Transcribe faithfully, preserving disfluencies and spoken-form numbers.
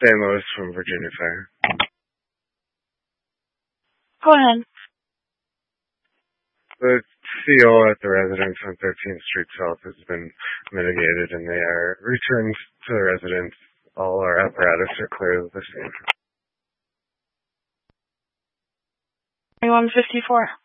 Saint Louis from Virginia Fire. Go ahead. The C O at the residence on thirteenth Street South has been mitigated, and they are returned to the residence. All our apparatus are clear of the scene. twenty-one fifty-four.